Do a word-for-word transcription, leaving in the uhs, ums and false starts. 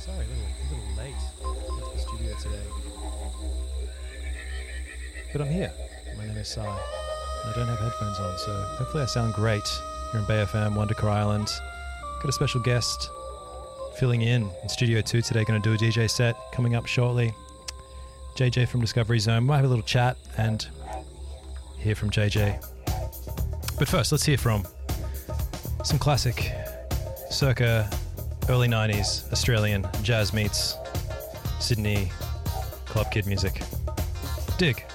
Sorry, a little, a little late into the studio today. But I'm here. My name is Sai. And I don't have headphones on, so hopefully I sound great here in Bay F M, Wondercar Island. Got a special guest filling in in Studio two today, going to do a D J set coming up shortly. J J from Discovery Zone. Might have a little chat and hear from J J. But first, let's hear from some classic, circa early nineties Australian jazz meets Sydney club kid music. Dig.